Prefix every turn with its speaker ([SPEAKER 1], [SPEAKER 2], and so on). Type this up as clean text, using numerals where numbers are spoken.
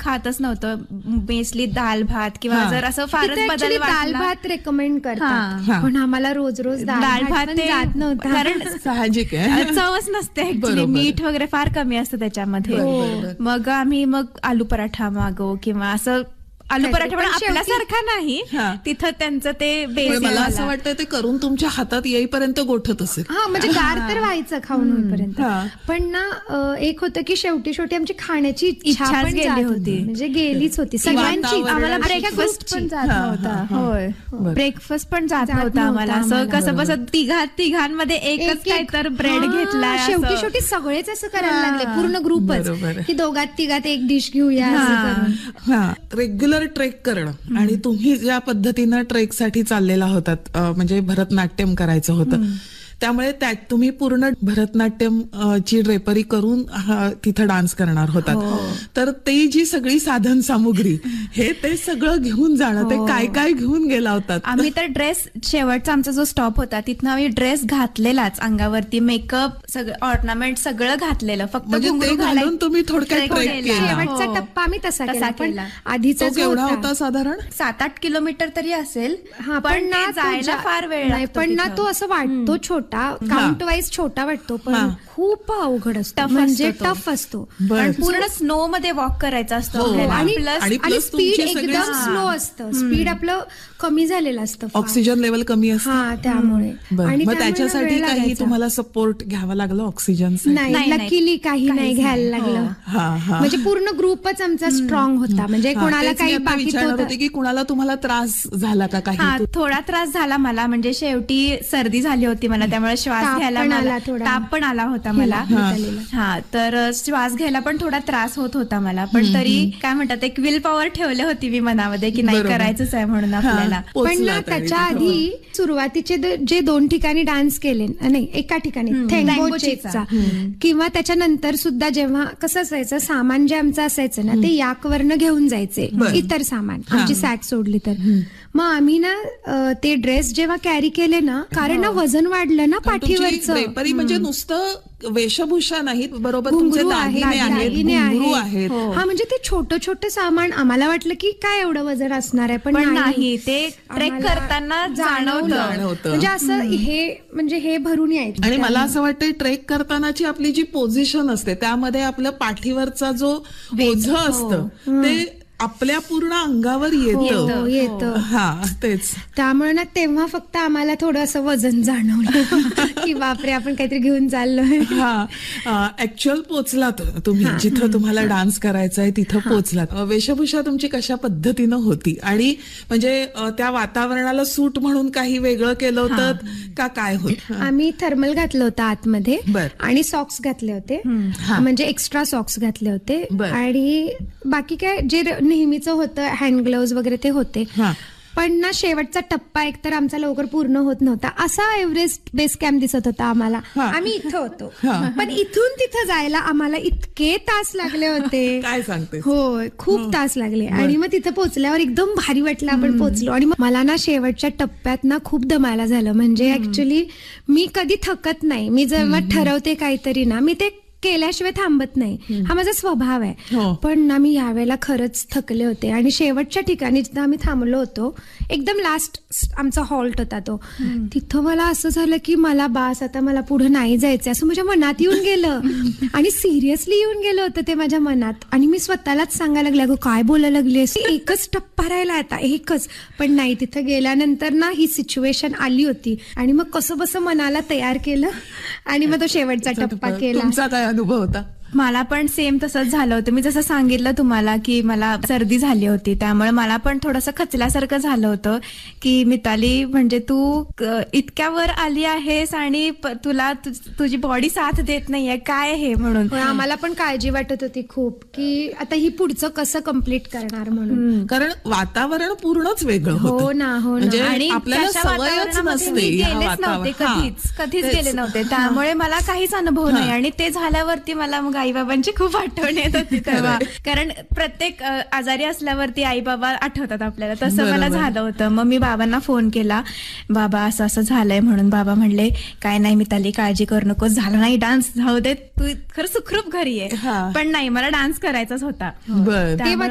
[SPEAKER 1] खातच नव्हतं, बेसली दाल भात किंवा जर असं फारच बदल
[SPEAKER 2] दाल भात रेकमेंड करतात, पण आम्हाला रोज रोज दाल भात जात नव्हता,
[SPEAKER 1] कारण
[SPEAKER 3] साहजिक आहे,
[SPEAKER 1] चवच नसते ऍक्च्युली, मीठ वगैरे फार कमी असतं त्याच्यामध्ये. मग आम्ही आलू पराठा मागवू किंवा असं आलू पराठा, पण आपल्यासारखा नाही, तिथं त्यांचं ते बेस.
[SPEAKER 3] मला असं वाटतं ते करून तुमच्या हातात येईपर्यंत गोठत असेल.
[SPEAKER 2] म्हणजे गार तर व्हायचं खाऊन होईपर्यंत, पण ना एक होतं की शेवटी शेवटी आमची खाण्याची इच्छा गेली होती, म्हणजे गेलीच होती सगळ्यांची. आम्हाला ब्रेकफास्ट पण जात नव्हता.
[SPEAKER 1] होय, ब्रेकफास्ट पण जात नव्हता आम्हाला. असं कसं बसं तिघांमध्ये एकच काय तर ब्रेड घेतला.
[SPEAKER 2] शेवटी शेवटी सगळेच असं करायला लागले, पूर्ण ग्रुपच, की दोघात तिघात एक डिश घेऊया.
[SPEAKER 3] रेग्युलर ट्रेक करणं, आणि तुम्ही ज्या पद्धतीनं ट्रेकसाठी चाललेला होतात, म्हणजे भरतनाट्यम करायचं होतं, त्यामुळे त्यात तुम्ही पूर्ण भरतनाट्यम ची ड्रेपरी करून तिथं डान्स करणार होतात. तर ते जी सगळी साधन सामुग्री, हे ते सगळं घेऊन जाणं, ते काय काय घेऊन गेला होतात?
[SPEAKER 1] आम्ही तर ड्रेस, शेवटचा आमचा जो स्टॉप होता तिथनं आम्ही ड्रेस घातलेलाच, अंगावरती मेकअप सगळं, ऑर्नामेंट सगळं घातलेलं, फक्त
[SPEAKER 3] म्हणजे ते घालून तुम्ही थोडक्यात ट्रेक केला.
[SPEAKER 2] शेवटचा टप्पा आम्ही तसा केला. आधीचा
[SPEAKER 3] केवढा होता? साधारण
[SPEAKER 1] 7-8 किलोमीटर तरी असेल,
[SPEAKER 2] पण ना
[SPEAKER 1] जायला फार वेळ
[SPEAKER 2] नाही, पण ना तो असं वाटतो छोटा, काउंट वाईज छोटा वाटतो, पण खूप अवघड असतो, म्हणजे टफ असतो.
[SPEAKER 1] पूर्ण स्नो मध्ये वॉक करायचा असतो,
[SPEAKER 2] आणि स्पीड एकदम स्लो असतं, स्पीड आपलं कमी झालेलं असतं,
[SPEAKER 3] ऑक्सिजन लेवल कमी असतं,
[SPEAKER 2] त्यामुळे.
[SPEAKER 3] आणि मग त्याच्यासाठी काही तुम्हाला सपोर्ट घ्यावा लागला ऑक्सिजन?
[SPEAKER 2] नाही, लकीली काही नाही घ्यायला लागलं, म्हणजे पूर्ण ग्रुपच आमचा स्ट्रॉंग होता, म्हणजे कोणाला काही बाकी
[SPEAKER 3] होते की कुणाला तुम्हाला त्रास झाला का? काही
[SPEAKER 1] थोडा त्रास झाला मला, म्हणजे शेवटी सर्दी झाली होती मला, त्यामुळे श्वास घ्यायला मला ताप पण आला होता मला. तर श्वास घ्यायला पण थोडा त्रास होत होता मला, पण तरी काय म्हणतात, एक विल पॉवर ठेवले होती मी मनामध्ये की नाही, करायचंच आहे म्हणून आपल्याला.
[SPEAKER 2] पण ना त्याच्या आधी सुरुवातीचे जे 2 ठिकाणी डान्स केले, नाही एका ठिकाणी थँगोचेकचा, किंवा त्याच्यानंतर सुद्धा जेव्हा कसं असायचं, सामान जे आमचं असायचं ना, ते याकवरनं घेऊन जायचे, इतर सामान, आमची सॅक सोडली तर. मग आम्ही ना ते ड्रेस जेव्हा कॅरी केले ना, कारण ना वजन वाढलं ना पाठीवरचं.
[SPEAKER 3] ड्रेपरी म्हणजे नुसतं वेशभूषा नाही, बरोबर तुमचे दागिने आहेत.
[SPEAKER 2] म्हणजे ते छोटं छोटं सामान, आम्हाला वाटलं की काय एवढं वजन असणार आहे, पण
[SPEAKER 1] नाही, ते ट्रेक करताना जाणवतं,
[SPEAKER 2] म्हणजे असं हे भरून यायचं.
[SPEAKER 3] आणि मला असं वाटतं ट्रेक करतानाची आपली जी पोझिशन असते, त्यामध्ये आपल्या पाठीवरचा जो ओझं असतं ते आपल्या पूर्ण अंगावर येतं. तेच.
[SPEAKER 2] त्यामुळे ना तेव्हा फक्त आम्हाला थोडं असं वजन जाणवलं की बापरे, आपण काहीतरी घेऊन चाललोय.
[SPEAKER 3] ऍक्च्युअल पोचलात तुम्ही, जिथं तुम्हाला डान्स करायचा आहे तिथं पोचलात. वेशभूषा तुमची कशा पद्धतीनं होती, आणि म्हणजे त्या वातावरणाला सूट म्हणून काही वेगळं केलं होतं का काय होतं?
[SPEAKER 2] आम्ही थर्मल घातलं होतं आतमध्ये, आणि सॉक्स घातले होते, म्हणजे एक्स्ट्रा सॉक्स घातले होते, आणि बाकी काय जे नेहमीचं होतं, हँड ग्लोव्ज वगैरे ते होते. पण ना शेवटचा टप्पा एकतर आमचा लवकर पूर्ण होत नव्हता, असा एव्हरेस्ट बेस कॅम्प दिसत होता आम्हाला. आम्ही इथं होतो, पण इथून तिथं जायला आम्हाला इतके तास लागले होते,
[SPEAKER 3] काय सांगते.
[SPEAKER 2] हो, खूप तास लागले. आणि मग तिथं पोहोचल्यावर एकदम भारी वाटलं, आपण पोहोचलो. आणि मला ना शेवटच्या टप्प्यात ना खूप दमायला झालं, म्हणजे ऍक्च्युली मी कधी थकत नाही, मी जेव्हा ठरवते काहीतरी ना, मी ते केल्याशिवाय थांबत नाही, हा माझा स्वभाव आहे. पण ना मी यावेळेला खरंच थकले होते, आणि शेवटच्या ठिकाणी जिथं आम्ही थांबलो होतो, एकदम लास्ट आमचा हॉल्ट होता तो, तिथं मला असं झालं की मला बास, आता मला पुढे नाही जायचं असं माझ्या मनात येऊन गेलं, आणि सिरियसली येऊन गेलं होतं ते माझ्या मनात. आणि मी स्वतःलाच सांगायला लागले, अगं काय बोलायला लागलीस, एकच टप्पा राहिला आता, एकच. पण नाही, तिथं गेल्यानंतर ना ही सिच्युएशन आली होती, आणि मग कसं बसं मनाला तयार केलं, आणि मग तो शेवटचा टप्पा केला.
[SPEAKER 3] तुमचा काय अनुभव होता?
[SPEAKER 1] मला पण सेम तसंच झालं होतं. मी जसं सांगितलं तुम्हाला की मला सर्दी झाली होती, त्यामुळे मला पण थोडंसं खचल्यासारखं झालं होतं की मिताली, म्हणजे तू इतक्यावर आली आहेस आणि तुला तुझी बॉडी साथ देत नाहीये, काय हे म्हणून.
[SPEAKER 2] आम्हाला पण काळजी वाटत होती खूप की आता ही पुढचं कसं कम्प्लीट करणार म्हणून,
[SPEAKER 3] कारण वातावरण पूर्णच वेगळं होतं.
[SPEAKER 2] हो ना.
[SPEAKER 1] आणि
[SPEAKER 3] आपल्याला सवयच नसते,
[SPEAKER 1] कधीच गेले नव्हते, त्यामुळे मला काहीच अनुभव नाही. आणि ते झाल्यावरती मला मग आई बाबांची खूप आठवण येत होती तेव्हा, कारण प्रत्येक आजारी असल्यावरती आई बाबा आठवतात आपल्याला, तसं मला झालं होतं. मग मी बाबांना फोन केला, बाबा असं असं झालंय म्हणून. बाबा म्हणले काय नाही मिताली, काळजी करू नकोस, झालं नाही डान्स, जाऊ दे, तू खरं सुखरूप घरी आहे. पण नाही, मला डान्स करायचाच होता.